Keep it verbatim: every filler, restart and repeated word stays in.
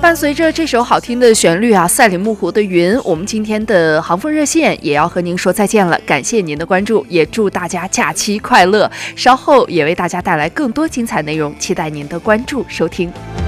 伴随着这首好听的旋律啊，赛里木湖的云，我们今天的航风热线也要和您说再见了。感谢您的关注，也祝大家假期快乐。稍后也为大家带来更多精彩内容，期待您的关注收听。